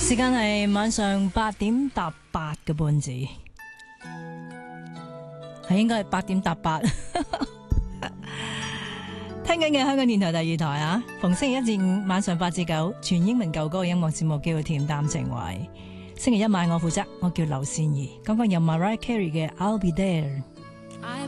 時間係晚上8點搭8嘅半字，係應該係8點搭8。聽緊嘅香港電台第2台啊，逢星期一至五晚上8至9，全英文舊歌嘅音樂節目叫做恬淡情懷。星期一晚我負責，我叫劉善儀，剛剛有 Mariah Carey 嘅 I'll Be There。